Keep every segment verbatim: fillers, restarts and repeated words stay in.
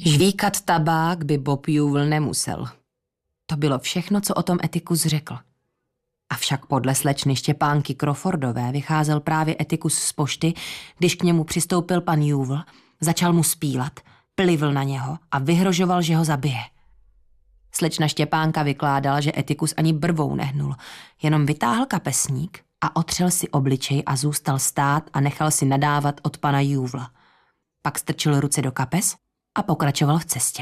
Žvíkat tabák by Bob Ewell nemusel. To bylo všechno, co o tom Etikus řekl. Avšak podle slečny Štěpánky Crawfordové vycházel právě Etikus z pošty, když k němu přistoupil pan Ewell, začal mu spílat, plivl na něho a vyhrožoval, že ho zabije. Slečna Štěpánka vykládala, že Etikus ani brvou nehnul, jenom vytáhl kapesník a otřel si obličej a zůstal stát a nechal si nadávat od pana Ewella. Pak strčil ruce do kapes a pokračoval v cestě.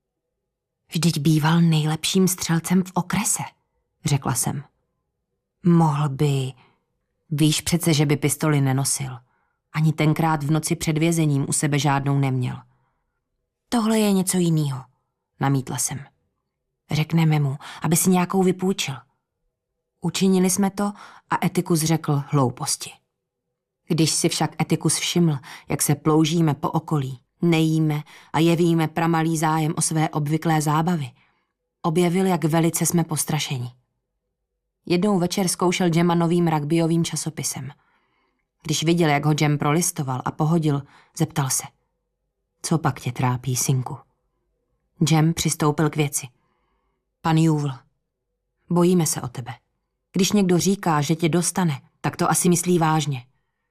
Vždyť býval nejlepším střelcem v okrese, řekla jsem. Mohl by... Víš přece, že by pistoli nenosil. Ani tenkrát v noci před vězením u sebe žádnou neměl. Tohle je něco jinýho, namítla jsem. Řekneme mu, aby si nějakou vypůjčil. Učinili jsme to a Etikus řekl hlouposti. Když si však Etikus všiml, jak se ploužíme po okolí, nejíme a jevíme pramalý zájem o své obvyklé zábavy, objevil, jak velice jsme postrašeni. Jednou večer zkoušel Jema novým rugbyovým časopisem. Když viděl, jak ho Jem prolistoval a pohodil, zeptal se. Co pak tě trápí, synku? Jem přistoupil k věci. Pan Ewell, bojíme se o tebe. Když někdo říká, že tě dostane, tak to asi myslí vážně.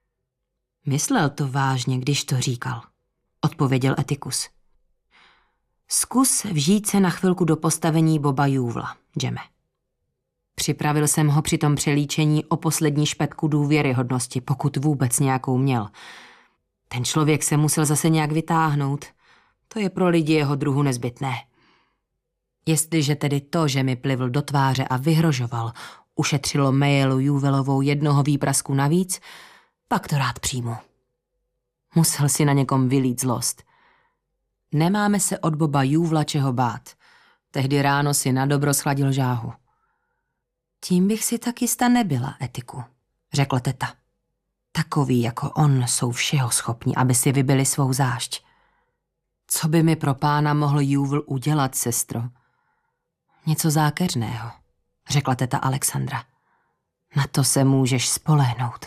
Myslel to vážně, když to říkal, odpověděl Etikus. Zkus vžít se na chvilku do postavení Boba Ewella, Jeme. Připravil jsem ho při tom přelíčení o poslední špetku důvěryhodnosti, pokud vůbec nějakou měl. Ten člověk se musel zase nějak vytáhnout. To je pro lidi jeho druhu nezbytné. Jestliže tedy to, že mi plivl do tváře a vyhrožoval, ušetřilo Mayelu Ewellovou jednoho výprasku navíc, pak to rád přijmu. Musel si na někom vylít zlost. Nemáme se od Boba Ewella čeho bát. Tehdy ráno si na dobro schladil žáhu. Tím bych si tak jista nebyla, Etiku, řekla teta. Takoví jako on jsou všeho schopni, aby si vybili svou zášť. Co by mi pro pána mohl Ewell udělat, sestro? Něco zákeřného, řekla teta Alexandra. Na to se můžeš spolehnout.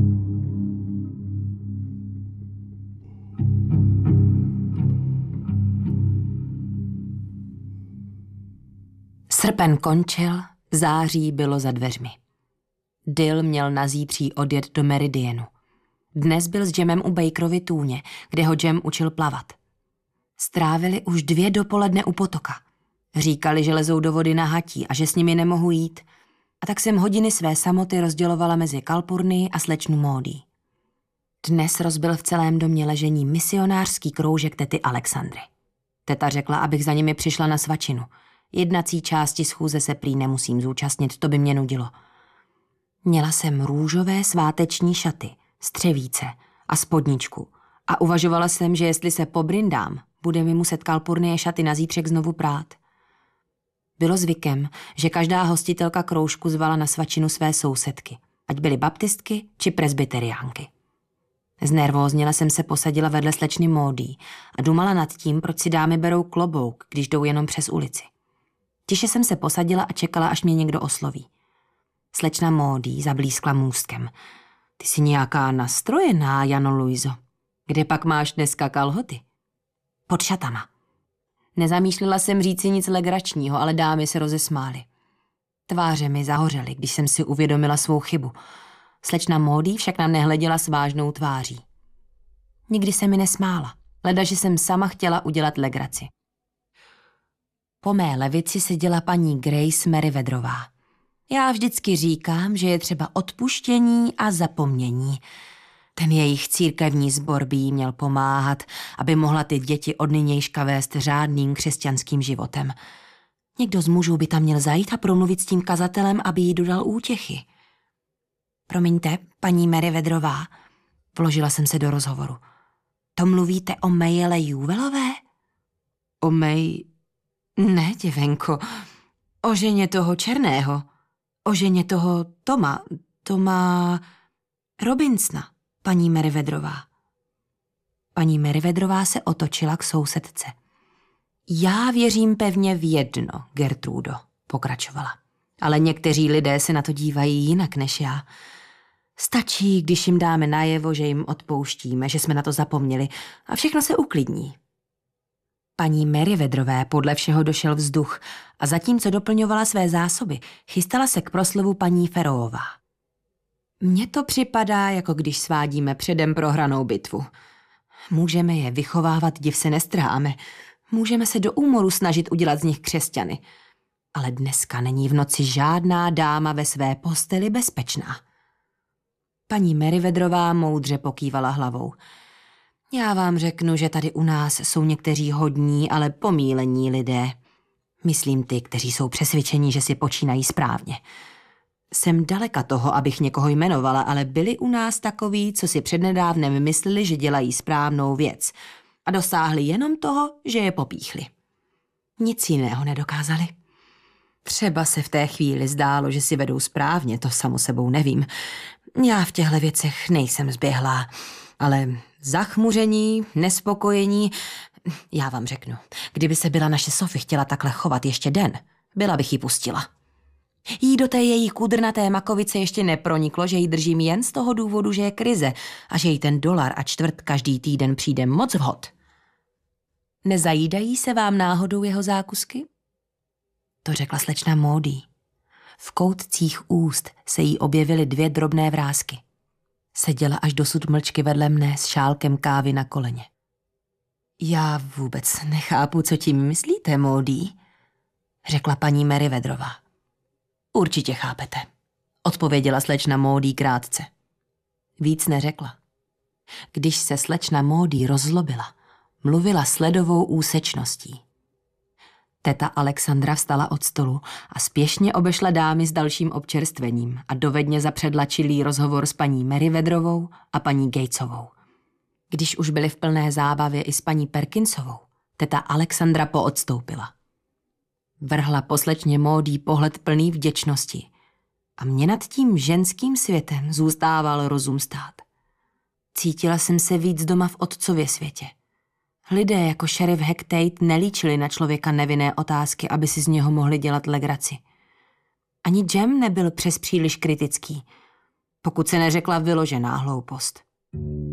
Srpen končil, září bylo za dveřmi. Dill měl na zítří odjet do Meridianu. Dnes byl s Jemem u Bakerovy tůně, kde ho Jem učil plavat. Strávili už dvě dopoledne u potoka. Říkali, že lezou do vody na hatí a že s nimi nemohu jít. A tak jsem hodiny své samoty rozdělovala mezi Kalpurnii a slečnu Módí. Dnes rozbil v celém domě ležení misionářský kroužek tety Alexandry. Teta řekla, abych za nimi přišla na svačinu. Jednací části schůze se prý nemusím zúčastnit, to by mě nudilo. Měla jsem růžové sváteční šaty, střevíce a spodničku a uvažovala jsem, že jestli se pobrindám, bude mi muset Kalpurnie šaty na zítřek znovu prát. Bylo zvykem, že každá hostitelka kroužku zvala na svačinu své sousedky, ať byly baptistky či presbyteriánky. Znervózněla jsem se posadila vedle slečny Módí a dumala nad tím, proč si dámy berou klobouk, když jdou jenom přes ulici. Tiše jsem se posadila a čekala, až mě někdo osloví. Slečna Módí zablískla můstkem. Ty jsi nějaká nastrojená, Jano Luizo. Kde pak máš dneska kalhoty? Pod šatama. Nezamýšlela jsem říci nic legračního, ale dámy se rozesmály. Tváře mi zahořely, když jsem si uvědomila svou chybu. Slečna Módí však na mne hleděla s vážnou tváří. Nikdy se mi nesmála, leda, že jsem sama chtěla udělat legraci. Po mé levici seděla paní Grace Meriwetherová. Já vždycky říkám, že je třeba odpuštění a zapomnění. Ten jejich církevní sbor by jí měl pomáhat, aby mohla ty děti od nynějška vést řádným křesťanským životem. Někdo z mužů by tam měl zajít a promluvit s tím kazatelem, aby jí dodal útěchy. Promiňte, paní Meriwetherová, vložila jsem se do rozhovoru. To mluvíte o Mayele Ewellové? O May... Ne, děvenko, o ženě toho černého. O ženě toho Toma, Toma Robinsona, paní Meriwetherová. Paní Meriwetherová se otočila k sousedce. Já věřím pevně v jedno, Gertrudo, pokračovala. Ale někteří lidé se na to dívají jinak než já. Stačí, když jim dáme najevo, že jim odpouštíme, že jsme na to zapomněli a všechno se uklidní. Paní Meriwetherové podle všeho došel vzduch a zatímco doplňovala své zásoby, chystala se k proslovu paní Ferrová. Mně to připadá, jako když svádíme předem prohranou bitvu. Můžeme je vychovávat, div se nestráme. Můžeme se do úmoru snažit udělat z nich křesťany. Ale dneska není v noci žádná dáma ve své posteli bezpečná. Paní Meriwetherová moudře pokývala hlavou. Já vám řeknu, že tady u nás jsou někteří hodní, ale pomílení lidé. Myslím ty, kteří jsou přesvědčení, že si počínají správně. Jsem daleka toho, abych někoho jmenovala, ale byli u nás takoví, co si přednedávnem mysleli, že dělají správnou věc a dosáhli jenom toho, že je popíchli. Nic jiného nedokázali. Třeba se v té chvíli zdálo, že si vedou správně, to samo sebou nevím. Já v těchto věcech nejsem zběhlá, ale zachmuření, nespokojení, já vám řeknu, kdyby se byla naše Sophie chtěla takhle chovat ještě den, byla bych ji pustila. Jí do té její kudrnaté makovice ještě neproniklo, že ji držím jen z toho důvodu, že je krize a že jí ten dolar a čtvrt každý týden přijde moc vhod. Nezajídají se vám náhodou jeho zákusky? To řekla slečna Maudie. V koutcích úst se jí objevily dvě drobné vrásky. Seděla až dosud mlčky vedle mne s šálkem kávy na koleně. Já vůbec nechápu, co tím myslíte, Maudie, řekla paní Meriwetherová. Určitě chápete, odpověděla slečna Maudie krátce. Víc neřekla. Když se slečna Maudie rozlobila, mluvila s ledovou úsečností. Teta Alexandra vstala od stolu a spěšně obešla dámy s dalším občerstvením a dovedně zapředla čilý rozhovor s paní Meriwetherovou a paní Gatesovou. Když už byli v plné zábavě i s paní Perkinsovou, teta Alexandra poodstoupila. Vrhla po slečně Maudie pohled plný vděčnosti a mě nad tím ženským světem zůstával rozum stát. Cítila jsem se víc doma v otcově světě. Lidé jako šerif Hecate nelíčili na člověka nevinné otázky, aby si z něho mohli dělat legraci. Ani Jem nebyl přes příliš kritický, pokud se neřekla vyložená hloupost.